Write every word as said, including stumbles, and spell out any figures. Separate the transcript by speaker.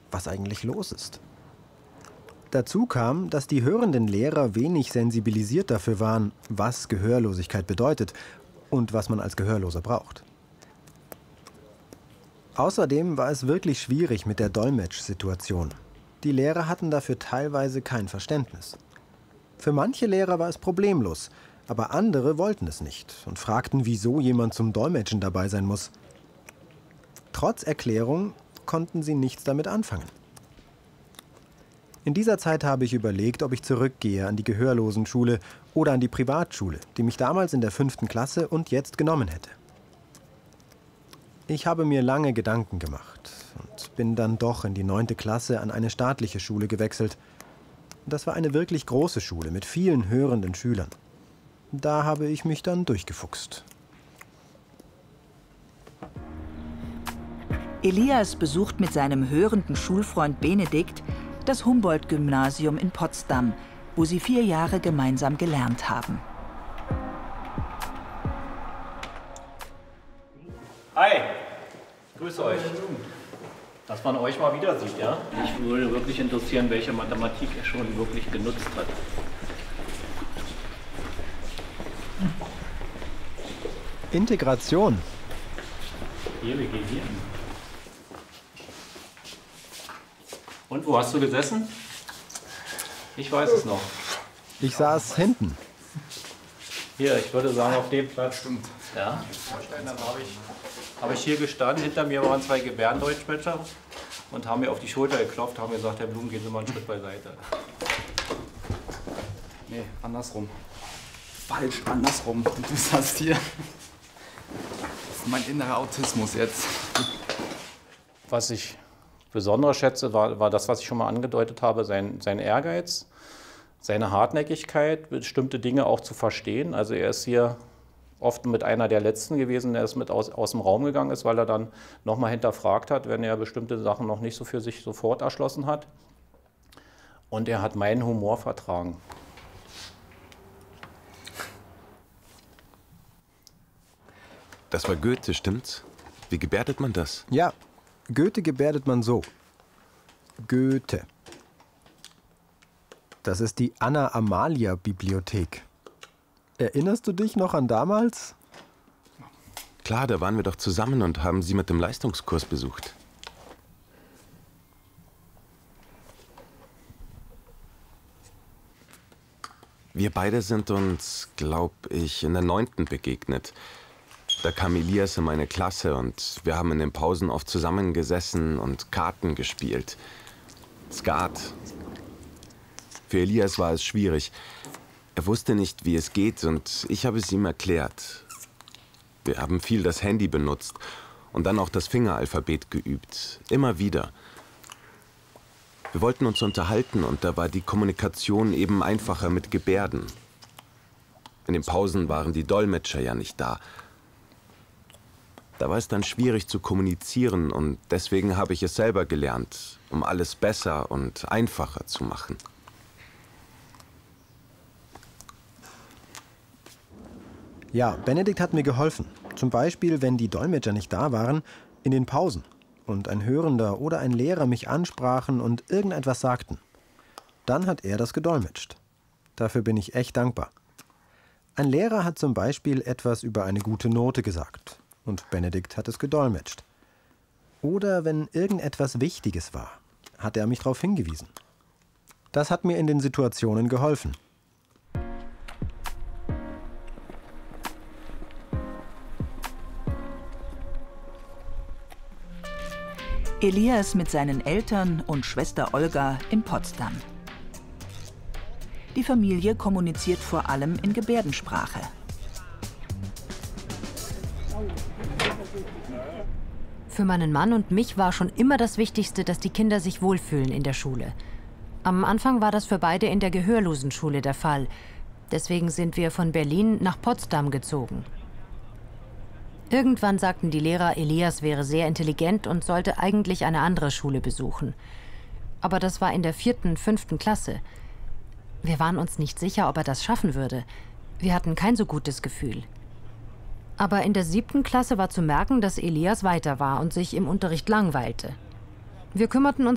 Speaker 1: was eigentlich los ist. Dazu kam, dass die hörenden Lehrer wenig sensibilisiert dafür waren, was Gehörlosigkeit bedeutet und was man als Gehörloser braucht. Außerdem war es wirklich schwierig mit der Dolmetsch-Situation. Die Lehrer hatten dafür teilweise kein Verständnis. Für manche Lehrer war es problemlos, aber andere wollten es nicht und fragten, wieso jemand zum Dolmetschen dabei sein muss. Trotz Erklärung konnten sie nichts damit anfangen. In dieser Zeit habe ich überlegt, ob ich zurückgehe an die Gehörlosenschule oder an die Privatschule, die mich damals in der fünften Klasse und jetzt genommen hätte. Ich habe mir lange Gedanken gemacht und bin dann doch in die neunte Klasse an eine staatliche Schule gewechselt. Das war eine wirklich große Schule mit vielen hörenden Schülern. Da habe ich mich dann durchgefuchst.
Speaker 2: Elias besucht mit seinem hörenden Schulfreund Benedikt das Humboldt-Gymnasium in Potsdam, wo sie vier Jahre gemeinsam gelernt haben.
Speaker 3: Hi, grüße euch. Dass man euch mal wieder sieht, ja? Mich würde wirklich interessieren, welche Mathematik er schon wirklich genutzt hat.
Speaker 1: Integration.
Speaker 3: Hier, wir gehen hier. Und wo hast du gesessen? Ich weiß es noch.
Speaker 1: Ich saß hinten.
Speaker 3: Hier, ich würde sagen, auf dem Platz. Stimmt. Ja. Dann habe ich, hab ich hier gestanden. Hinter mir waren zwei Gebärdendeutschsprecher und haben mir auf die Schulter geklopft, haben gesagt, Herr Blum, gehen Sie mal einen Schritt beiseite.
Speaker 4: Nee, andersrum. Falsch, andersrum. Du saßt hier. Das ist mein innerer Autismus jetzt.
Speaker 3: Was ich besonders schätze, war, war das, was ich schon mal angedeutet habe, sein, sein Ehrgeiz, seine Hartnäckigkeit, bestimmte Dinge auch zu verstehen. Also er ist hier oft mit einer der Letzten gewesen, der es mit aus, aus dem Raum gegangen ist, weil er dann nochmal hinterfragt hat, wenn er bestimmte Sachen noch nicht so für sich sofort erschlossen hat. Und er hat meinen Humor vertragen.
Speaker 5: Das war Goethe, stimmt's? Wie gebärdet man das?
Speaker 1: Ja, Goethe gebärdet man so. Goethe. Das ist die Anna-Amalia-Bibliothek. Erinnerst du dich noch an damals?
Speaker 5: Klar, da waren wir doch zusammen und haben sie mit dem Leistungskurs besucht. Wir beide sind uns, glaub ich, in der neunten begegnet. Da kam Elias in meine Klasse und wir haben in den Pausen oft zusammengesessen und Karten gespielt. Skat. Für Elias war es schwierig. Er wusste nicht, wie es geht und ich habe es ihm erklärt. Wir haben viel das Handy benutzt und dann auch das Fingeralphabet geübt. Immer wieder. Wir wollten uns unterhalten und da war die Kommunikation eben einfacher mit Gebärden. In den Pausen waren die Dolmetscher ja nicht da. Da war es dann schwierig zu kommunizieren und deswegen habe ich es selber gelernt, um alles besser und einfacher zu machen.
Speaker 1: Ja, Benedikt hat mir geholfen. Zum Beispiel, wenn die Dolmetscher nicht da waren, in den Pausen. Und ein Hörender oder ein Lehrer mich ansprachen und irgendetwas sagten. Dann hat er das gedolmetscht. Dafür bin ich echt dankbar. Ein Lehrer hat zum Beispiel etwas über eine gute Note gesagt. Und Benedikt hat es gedolmetscht. Oder wenn irgendetwas Wichtiges war, hat er mich darauf hingewiesen. Das hat mir in den Situationen geholfen.
Speaker 2: Elias mit seinen Eltern und Schwester Olga in Potsdam. Die Familie kommuniziert vor allem in Gebärdensprache.
Speaker 6: Für meinen Mann und mich war schon immer das Wichtigste, dass die Kinder sich wohlfühlen in der Schule. Am Anfang war das für beide in der Gehörlosenschule der Fall. Deswegen sind wir von Berlin nach Potsdam gezogen. Irgendwann sagten die Lehrer, Elias wäre sehr intelligent und sollte eigentlich eine andere Schule besuchen. Aber das war in der vierten, fünften Klasse. Wir waren uns nicht sicher, ob er das schaffen würde. Wir hatten kein so gutes Gefühl. Aber in der siebten Klasse war zu merken, dass Elias weiter war und sich im Unterricht langweilte. Wir kümmerten uns